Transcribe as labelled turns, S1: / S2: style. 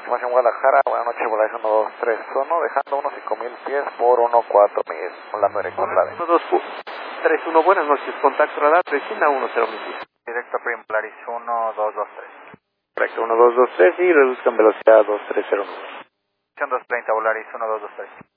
S1: información Guadalajara, buenas noches, Volaris 1231, dejando unos 5,000 pies por 14000, hablando directo con la de
S2: 1231, buenas noches, contacto radar 310
S1: directo a Prim, Volaris 1223.
S2: Correcto, 1223 y reduzcan velocidad a 2309.
S1: 230, Volaris 1223.